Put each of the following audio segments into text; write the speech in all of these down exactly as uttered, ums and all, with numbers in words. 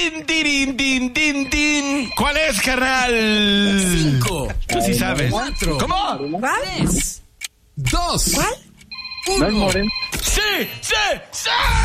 Tin, tin, tin, tin, tin. ¿Cuál es, carnal? Cinco. Tú sí sabes. Cuatro. ¿Cómo? ¿Cuál? Tres. Dos. ¿Cuál? ¿No es Uno. Morena? ¡Sí! ¡Sí! ¡Sí!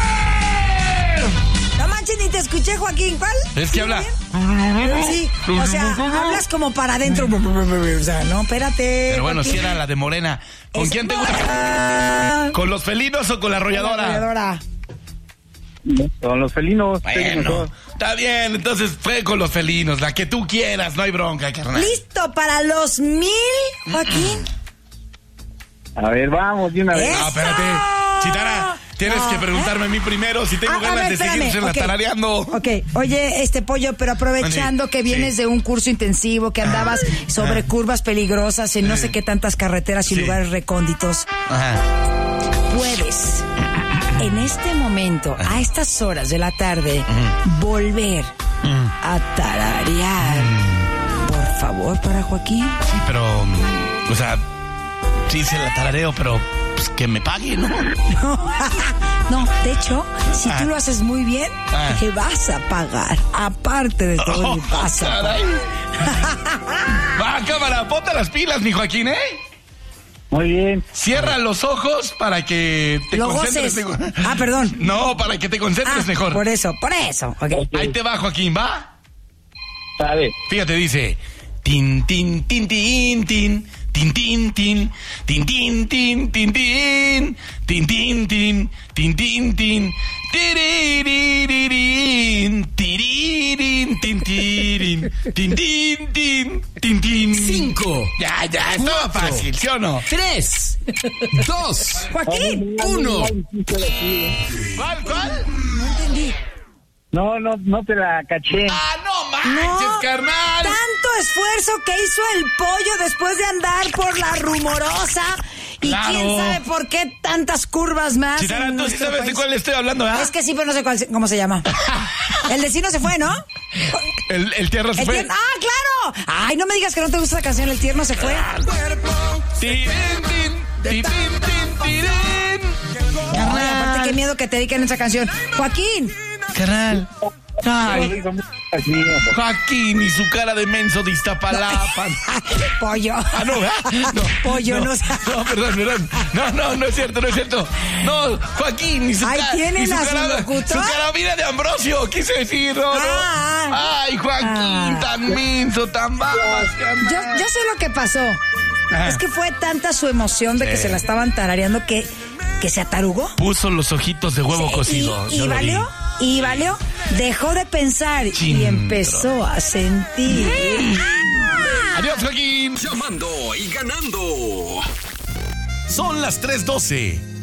No manches, ni te escuché, Joaquín. ¿Cuál? Es que habla. Sí, o sea, hablas como para adentro. O sea, no, espérate. Pero bueno, Joaquín. si era la de Morena. ¿Con Es- quién te gusta? Ah, ¿Con los felinos o con la arrolladora? arrolladora. Con los felinos. Bueno, está bien, entonces fue con los felinos, la que tú quieras, no hay bronca, carnal. ¿Listo para los mil, Joaquín? A ver, vamos de una vez. ¿Eh? No, espérate. Chitara, tienes No, que preguntarme a mí primero si tengo Ah, a ganas ver, de espérame, seguir ok. tarareando. Ok, oye, este Pollo, pero aprovechando Mande. que vienes Sí. de un curso intensivo, que andabas sobre curvas peligrosas en no sé qué tantas carreteras y Sí. lugares recónditos, Ajá. puedes, en este momento, a estas horas de la tarde, volver a tararear. Por favor, para Joaquín. Sí, pero, mm, o sea, sí se la tarareo, pero pues, que me pague, ¿no? No, no, de hecho, si Ah. tú lo haces muy bien, Ah. te vas a pagar. Aparte de todo, Oh, te vas a caray. pagar. Va, cámara, ponte las pilas, mi Joaquín, ¿eh? Muy bien. Cierra los ojos para que te Lo concentres goces. mejor. Ah, perdón. No, para que te concentres Ah, mejor. por eso, por eso. Ok. Ahí te va, Joaquín, ¿va? ¿Sabe? Fíjate, dice tin tin tin tin tin tin tin tin tin tin tin tin tin tin tin tin tin tin tin tiriririn tiririn tin tirin tin tin tin tin tin. Cinco. Ya, ya, estaba Cuatro. fácil, ¿sí o no? Tres. Dos. Joaquín, Uno. ¿Cuál, cuál? no entendí. No, no, no te la caché. Ah, no manches, No, carnal. tanto esfuerzo que hizo el Pollo después de andar por la rumorosa. Y Claro. quién sabe por qué tantas curvas más. Chitara, en tú sí nuestro sabes de país. cuál estoy hablando, ¿verdad? Es que sí, pero no sé cuál, se- cómo se llama. El vecino se fue, ¿no? El, el tierra se El fue. tierno. ¡Ah, claro! Ay, no me digas que no te gusta esa canción, El tierno se fue. Tirin, tin, tirin, tin, tirin. Ay, aparte, qué miedo que te dediquen esa canción. Joaquín, Carnal. Ay, Así, hombre. Joaquín y su cara de menso de Iztapalapa. Pollo. Ah, no, ¿verdad? No, Pollo, no, no, perdón, perdón. No, no, no es cierto, no es cierto. No, Joaquín y su Ahí cara. tienen y su a su cara, locutor. su carabina de Ambrosio, quise decir, no, no. Ah. Ay, Joaquín, Ah. tan menso, tan babas, carnal. Yo, yo sé lo que pasó. Ajá. Es que fue tanta su emoción de que Sí. se la estaban tarareando que, que se atarugó. Puso los ojitos de huevo cocido. Y, yo y lo vi. valió, y valió. Dejó de pensar Chindro. y empezó a sentir. Adiós, Joaquín. Llamando y ganando. Son las tres doce.